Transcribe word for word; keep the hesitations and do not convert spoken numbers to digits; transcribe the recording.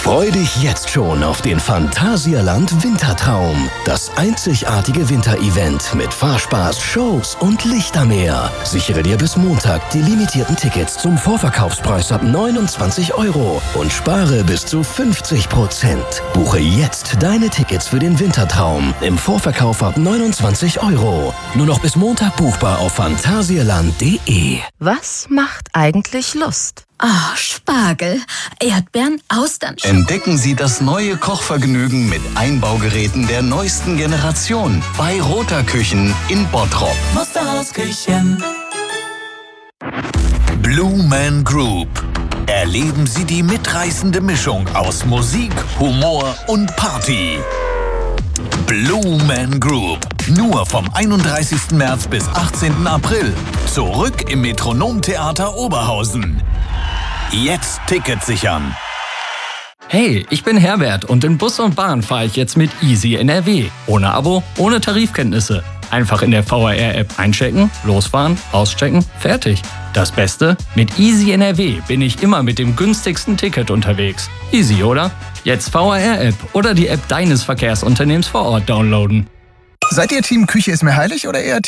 Freu dich jetzt schon auf den Phantasialand Wintertraum. Das einzigartige Winterevent mit Fahrspaß, Shows und Lichtermeer. Sichere dir bis Montag die limitierten Tickets zum Vorverkaufspreis ab neunundzwanzig Euro und spare bis zu fünfzig Prozent. Buche jetzt deine Tickets für den Wintertraum im Vorverkauf ab neunundzwanzig Euro. Nur noch bis Montag buchbar auf phantasialand punkt de. Was macht eigentlich Lust? Ah, oh, Spargel, Erdbeeren, Austern. Entdecken Sie das neue Kochvergnügen mit Einbaugeräten der neuesten Generation bei Roter Küchen in Bottrop. Musterhausküchen. Blue Man Group. Erleben Sie die mitreißende Mischung aus Musik, Humor und Party. Blue Man Group. Nur vom einunddreißigsten März bis achtzehnten April. Zurück im Metronomtheater Oberhausen. Jetzt Ticket sichern. Hey, ich bin Herbert und in Bus und Bahn fahre ich jetzt mit Easy N R W. Ohne Abo, ohne Tarifkenntnisse. Einfach in der V R R-App einchecken, losfahren, auschecken, fertig. Das Beste? Mit Easy N R W bin ich immer mit dem günstigsten Ticket unterwegs. Easy, oder? Jetzt V R R-App oder die App deines Verkehrsunternehmens vor Ort downloaden. Seid ihr Team Küche ist mir heilig oder eher